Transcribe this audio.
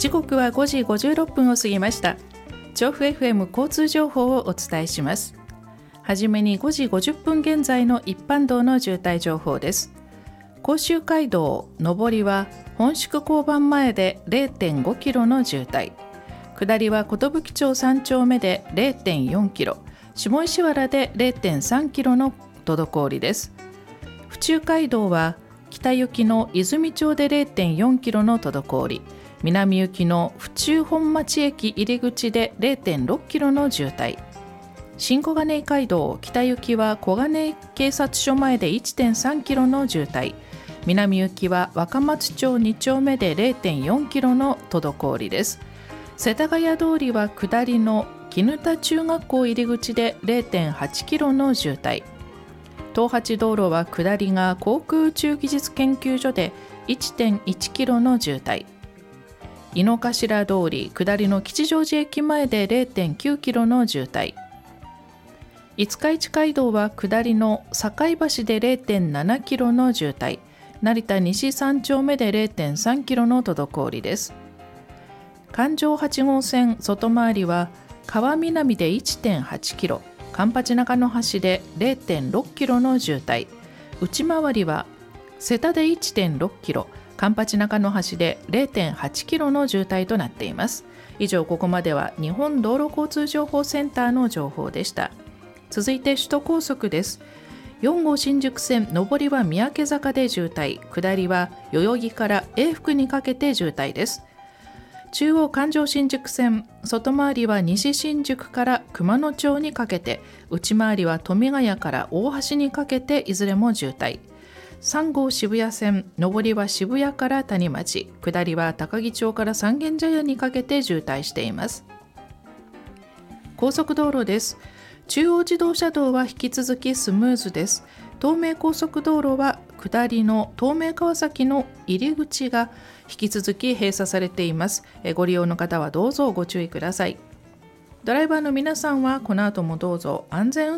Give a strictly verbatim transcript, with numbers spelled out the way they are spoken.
時刻はごじごじゅうろっぷんを過ぎました。調布 エフエム 交通情報をお伝えします。はじめにごじごじゅっぷん現在の一般道の渋滞情報です。甲州街道上りは本宿交番前で れいてんごキロの渋滞、下りは寿町さん丁目で れいてんよんキロ、下石原で れいてんさんキロの滞りです。府中街道は北行きの泉町で れいてんよんキロの滞り、南行きの府中本町駅入り口で れいてんろっキロの渋滞、新小金井街道北行きは小金井警察署前で いってんさんキロの渋滞、南行きは若松町に丁目で れいてんよんキロの滞りです。世田谷通りは下りの絹田中学校入り口で れいてんはちキロの渋滞、東八道路は下りが航空宇宙技術研究所で いってんいちキロの渋滞、井の頭通り下りの吉祥寺駅前で れいてんきゅうキロの渋滞、五日市街道は下りの堺橋で れいてんななキロの渋滞、成田西さん丁目で れいてんさんキロの滞りです。環状はち号線外回りは川南で いってんはちキロ、環八中野橋で れいてんろっキロの渋滞、内回りは瀬田で いってんろっキロ、環八中野橋で れいてんはちキロの渋滞となっています。以上、ここまでは日本道路交通情報センターの情報でした。続いて首都高速です。よん号新宿線上りは三宅坂で渋滞、下りは代々木から永福にかけて渋滞です。中央環状新宿線外回りは西新宿から熊野町にかけて、内回りは富ヶ谷から大橋にかけていずれも渋滞。さん号渋谷線上りは渋谷から谷町、下りは高木町から三軒茶屋にかけて渋滞しています。高速道路です。中央自動車道は引き続きスムーズです。東名高速道路は下りの東名川崎の入り口が引き続き閉鎖されています。ご利用の方はどうぞご注意ください。ドライバーの皆さんはこの後もどうぞ安全運